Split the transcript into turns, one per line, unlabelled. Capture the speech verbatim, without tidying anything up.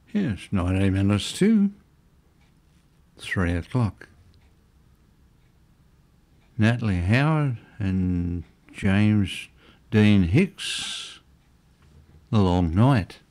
Yes, nineteen minutes to three o'clock. Natalie Howard and James Dean Hicks, The Long Night.